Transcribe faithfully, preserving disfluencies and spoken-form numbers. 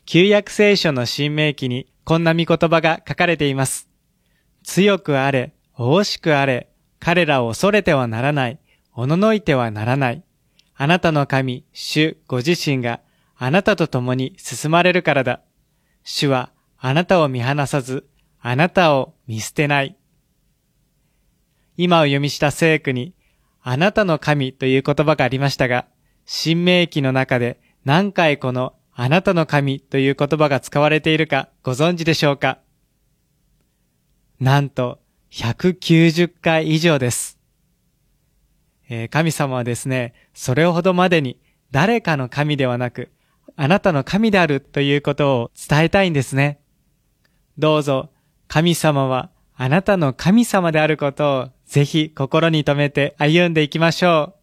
旧約聖書の新明記にこんな御言葉が書かれています。強くあれ、大しくあれ、彼らを恐れてはならない、おののいてはならない。あなたの神、主ご自身があなたと共に進まれるからだ。主はあなたを見放さず、あなたを見捨てない。今を読みした聖句に、あなたの神という言葉がありましたが、新明記の中で何回このあなたの神という言葉が使われているかご存知でしょうか？なんとひゃくきゅうじゅっかい以上です。えー、神様はですね、それほどまでに誰かの神ではなく、あなたの神であるということを伝えたいんですね。どうぞ神様はあなたの神様であることをぜひ心に留めて歩んでいきましょう。